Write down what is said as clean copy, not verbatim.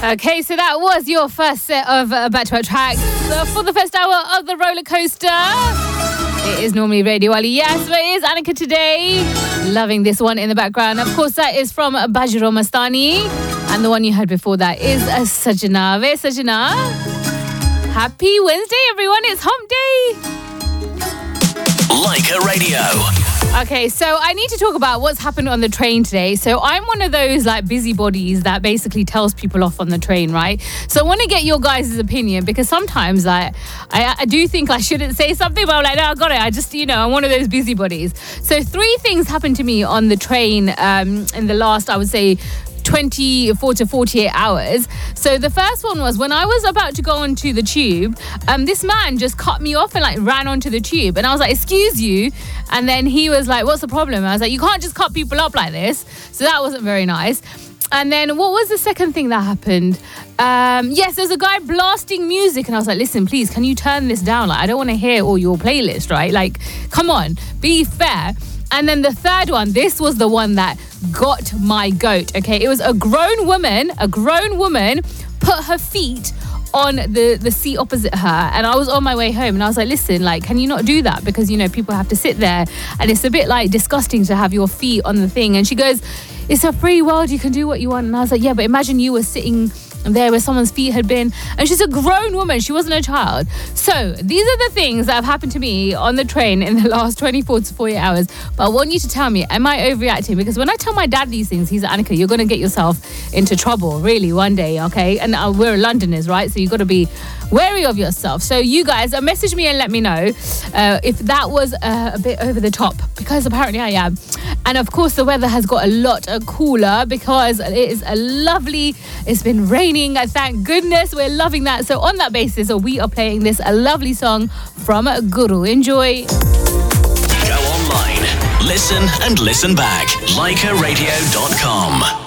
Okay, so that was your first set of back-to-back tracks for the first hour of the roller coaster. It is normally Radio Ali, yes, but it is Annika today. Loving this one in the background. Of course, that is from Bajro Mastani. And the one you heard before that is Sajna. Where's Sajna? Happy Wednesday, everyone. It's hump day. Leica Radio. Okay, so I need to talk about what's happened on the train today. So I'm one of those like busybodies that basically tells people off on the train, right? So I want to get your guys' opinion because sometimes I do think I shouldn't say something, but I'm like, no, I got it. I just, I'm one of those busybodies. So 3 things happened to me on the train in the last, I would say, 24 to 48 hours. So the first one was when I was about to go onto the tube, this man just cut me off and like ran onto the tube. And I was like, excuse you. And then he was like, what's the problem? I was like, you can't just cut people up like this. So that wasn't very nice. And then what was the second thing that happened? Yes, there's a guy blasting music. And I was like, listen, please, can you turn this down? Like, I don't want to hear all your playlist, right? Like, come on, be fair. And then the third one, this was the one that got my goat, okay? It was a grown woman put her feet on the seat opposite her, and I was on my way home and I was like, listen, like, can you not do that? Because, people have to sit there and it's a bit like disgusting to have your feet on the thing. And she goes, it's a free world, you can do what you want. And I was like, yeah, but imagine you were sitting there where someone's feet had been, and she's a grown woman, she wasn't a child. So these are the things that have happened to me on the train in the last 24 to 48 hours. But I want you to tell me, am I overreacting? Because when I tell my dad these things, he's like, Annika, you're going to get yourself into trouble really one day, okay? And we're Londoners, right? So you've got to be wary of yourself. So you guys, message me and let me know if that was a bit over the top, because apparently I am. And of course the weather has got a lot cooler because it is it's been raining, thank goodness. We're loving that. So on that basis, we are playing this lovely song from Guru. Enjoy. Go online, listen and listen back. LeicaRadio.com.